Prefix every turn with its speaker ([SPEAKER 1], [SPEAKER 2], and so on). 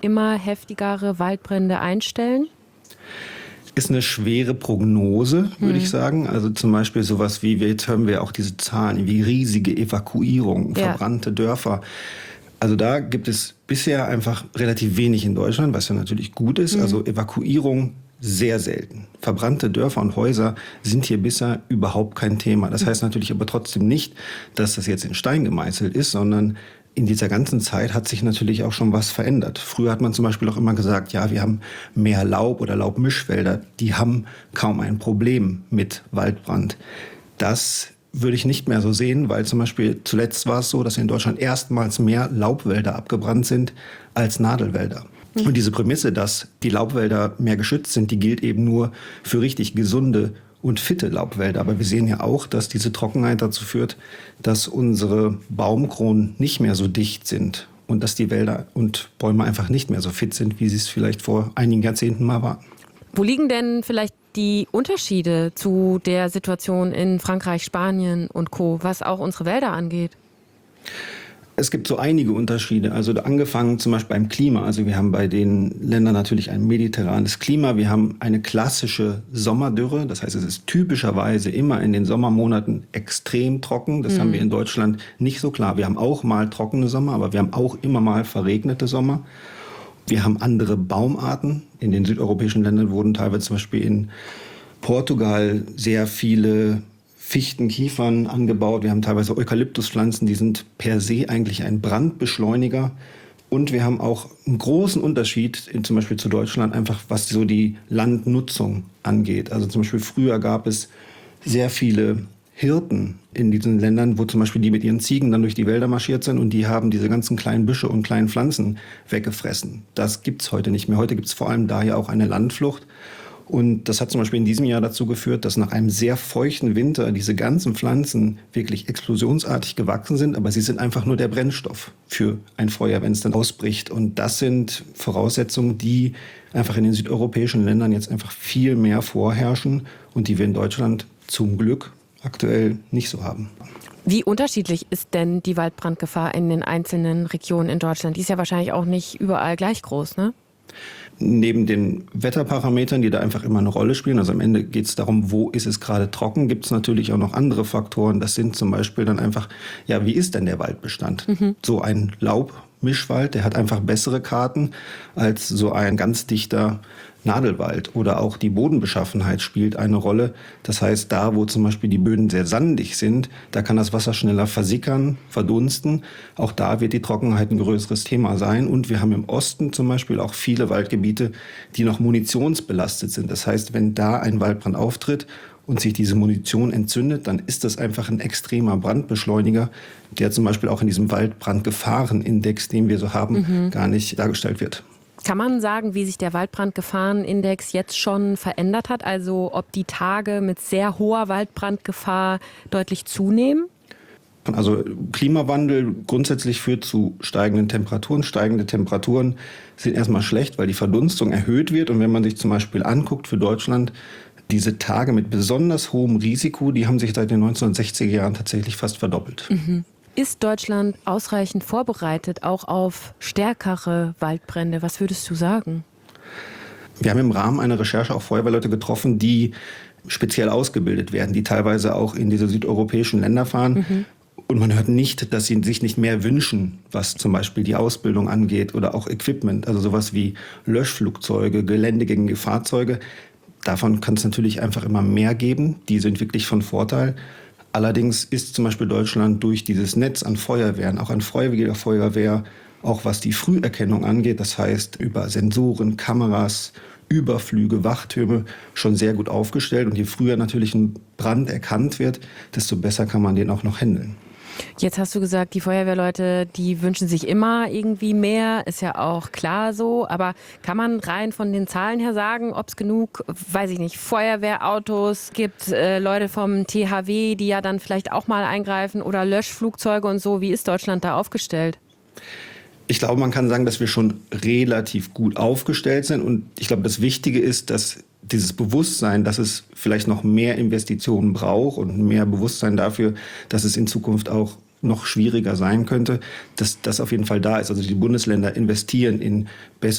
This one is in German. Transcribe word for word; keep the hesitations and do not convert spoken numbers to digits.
[SPEAKER 1] immer heftigere Waldbrände einstellen?
[SPEAKER 2] Ist eine schwere Prognose, würde
[SPEAKER 1] Hm.
[SPEAKER 2] ich sagen. Also zum Beispiel sowas wie, jetzt hören wir auch diese Zahlen, wie riesige Evakuierungen,
[SPEAKER 1] Ja.
[SPEAKER 2] verbrannte Dörfer. Also da gibt es bisher einfach relativ wenig in Deutschland, was ja natürlich gut ist.
[SPEAKER 1] Hm.
[SPEAKER 2] Also Evakuierung sehr selten. Verbrannte Dörfer und Häuser sind hier bisher überhaupt kein Thema. Das heißt natürlich aber trotzdem nicht, dass das jetzt in Stein gemeißelt ist, sondern in dieser ganzen Zeit hat sich natürlich auch schon was verändert. Früher hat man zum Beispiel auch immer gesagt, ja, wir haben mehr Laub oder Laubmischwälder. Die haben kaum ein Problem mit Waldbrand. Das würde ich nicht mehr so sehen, weil zum Beispiel zuletzt war es so, dass in Deutschland erstmals mehr Laubwälder abgebrannt sind als Nadelwälder. Mhm. Und diese Prämisse, dass die Laubwälder mehr geschützt sind, die gilt eben nur für richtig gesunde und fitte Laubwälder. Aber wir sehen ja auch, dass diese Trockenheit dazu führt, dass unsere Baumkronen nicht mehr so dicht sind und dass die Wälder und Bäume einfach nicht mehr so fit sind, wie sie es vielleicht vor einigen Jahrzehnten mal waren.
[SPEAKER 1] Wo liegen denn vielleicht die Unterschiede zu der Situation in Frankreich, Spanien und Co., was auch unsere Wälder angeht?
[SPEAKER 2] Es gibt so einige Unterschiede. Also angefangen zum Beispiel beim Klima. Also wir haben bei den Ländern natürlich ein mediterranes Klima. Wir haben eine klassische Sommerdürre. Das heißt, es ist typischerweise immer in den Sommermonaten extrem trocken. Das mhm. haben wir in Deutschland nicht so klar. Wir haben auch mal trockene Sommer, aber wir haben auch immer mal verregnete Sommer. Wir haben andere Baumarten. In den südeuropäischen Ländern wurden teilweise zum Beispiel in Portugal sehr viele Fichten, Kiefern angebaut. Wir haben teilweise Eukalyptuspflanzen, die sind per se eigentlich ein Brandbeschleuniger. Und wir haben auch einen großen Unterschied in, zum Beispiel zu Deutschland, einfach was so die Landnutzung angeht. Also zum Beispiel früher gab es sehr viele Hirten in diesen Ländern, wo zum Beispiel die mit ihren Ziegen dann durch die Wälder marschiert sind und die haben diese ganzen kleinen Büsche und kleinen Pflanzen weggefressen. Das gibt's heute nicht mehr. Heute gibt's vor allem daher auch eine Landflucht. Und das hat zum Beispiel in diesem Jahr dazu geführt, dass nach einem sehr feuchten Winter diese ganzen Pflanzen wirklich explosionsartig gewachsen sind. Aber sie sind einfach nur der Brennstoff für ein Feuer, wenn es dann ausbricht. Und das sind Voraussetzungen, die einfach in den südeuropäischen Ländern jetzt einfach viel mehr vorherrschen und die wir in Deutschland zum Glück aktuell nicht so haben.
[SPEAKER 1] Wie unterschiedlich ist denn die Waldbrandgefahr in den einzelnen Regionen in Deutschland? Die ist ja wahrscheinlich auch nicht überall gleich groß, ne?
[SPEAKER 2] Neben den Wetterparametern, die da einfach immer eine Rolle spielen, also am Ende geht es darum, wo ist es gerade trocken, gibt es natürlich auch noch andere Faktoren. Das sind zum Beispiel dann einfach, ja, wie ist denn der Waldbestand? Mhm. So ein Laubmischwald, der hat einfach bessere Karten als so ein ganz dichter Nadelwald. Oder auch die Bodenbeschaffenheit spielt eine Rolle. Das heißt, da, wo zum Beispiel die Böden sehr sandig sind, da kann das Wasser schneller versickern, verdunsten. Auch da wird die Trockenheit ein größeres Thema sein. Und wir haben im Osten zum Beispiel auch viele Waldgebiete, die noch munitionsbelastet sind. Das heißt, wenn da ein Waldbrand auftritt und sich diese Munition entzündet, dann ist das einfach ein extremer Brandbeschleuniger, der zum Beispiel auch in diesem Waldbrandgefahrenindex, den wir so haben, mhm. gar nicht dargestellt wird.
[SPEAKER 1] Kann man sagen, wie sich der Waldbrandgefahrenindex jetzt schon verändert hat? Also ob die Tage mit sehr hoher Waldbrandgefahr deutlich zunehmen?
[SPEAKER 2] Also Klimawandel grundsätzlich führt zu steigenden Temperaturen. Steigende Temperaturen sind erstmal schlecht, weil die Verdunstung erhöht wird. Und wenn man sich zum Beispiel anguckt für Deutschland, diese Tage mit besonders hohem Risiko, die haben sich seit den neunzehnhundertsechziger Jahren tatsächlich fast verdoppelt.
[SPEAKER 1] Mhm. Ist Deutschland ausreichend vorbereitet, auch auf stärkere Waldbrände? Was würdest du sagen?
[SPEAKER 2] Wir haben im Rahmen einer Recherche auch Feuerwehrleute getroffen, die speziell ausgebildet werden, die teilweise auch in diese südeuropäischen Länder fahren. Mhm. Und man hört nicht, dass sie sich nicht mehr wünschen, was zum Beispiel die Ausbildung angeht oder auch Equipment, also sowas wie Löschflugzeuge, geländegängige Fahrzeuge. Davon kann es natürlich einfach immer mehr geben. Die sind wirklich von Vorteil. Allerdings ist zum Beispiel Deutschland durch dieses Netz an Feuerwehren, auch an freiwilliger Feuerwehr, auch was die Früherkennung angeht, das heißt über Sensoren, Kameras, Überflüge, Wachtürme, schon sehr gut aufgestellt. Und je früher natürlich ein Brand erkannt wird, desto besser kann man den auch noch handeln.
[SPEAKER 1] Jetzt hast du gesagt, die Feuerwehrleute, die wünschen sich immer irgendwie mehr, ist ja auch klar so. Aber kann man rein von den Zahlen her sagen, ob es genug, weiß ich nicht, Feuerwehrautos gibt, äh, Leute vom T H W, die ja dann vielleicht auch mal eingreifen oder Löschflugzeuge und so. Wie ist Deutschland da aufgestellt?
[SPEAKER 2] Ich glaube, man kann sagen, dass wir schon relativ gut aufgestellt sind. Und ich glaube, das Wichtige ist, dass dieses Bewusstsein, dass es vielleicht noch mehr Investitionen braucht und mehr Bewusstsein dafür, dass es in Zukunft auch noch schwieriger sein könnte, dass das auf jeden Fall da ist. Also die Bundesländer investieren in bessere